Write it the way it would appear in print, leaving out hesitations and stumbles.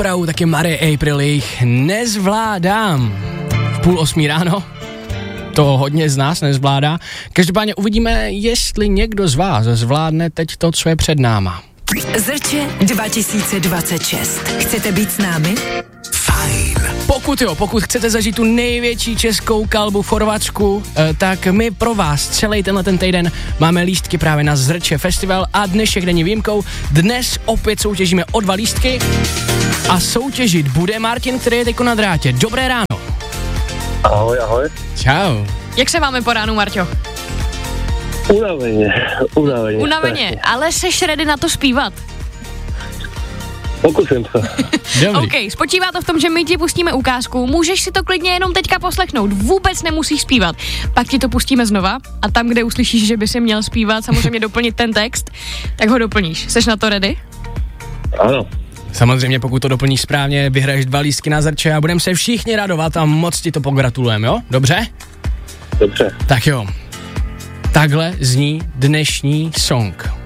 Frau, taky Marie April, jejich Nezvládám. V 7:30 ráno. To hodně z nás nezvládá. Každopádně uvidíme, jestli někdo z vás zvládne teď to, co je před náma. Zrče 2026. Chcete být s námi? Fajn. Pokud chcete zažít tu největší českou kalbu v Chorvatsku, tak my pro vás celý ten týden máme lístky právě na Zrče festival a dnešek není výjimkou. Dnes opět soutěžíme o 2 lístky a soutěžit bude Martin, který je teďko na drátě. Dobré ráno. Ahoj. Čau. Jak se máme po ránu, Marťo? Unaveně, ale seš ready na to zpívat? Pokusím se. Dobrý. OK, spočívá to v tom, že my ti pustíme ukázku, můžeš si to klidně jenom teďka poslechnout, vůbec nemusíš zpívat. Pak ti to pustíme znova a tam, kde uslyšíš, že by si měl zpívat, samozřejmě doplnit ten text, tak ho doplníš. Seš na to ready? Ano. Samozřejmě, pokud to doplníš správně, vyhraješ 2 lístky na Zrče a budeme se všichni radovat a moc ti to pogratulujeme, jo? Dobře? Dobře. Tak jo. Takhle zní dnešní song.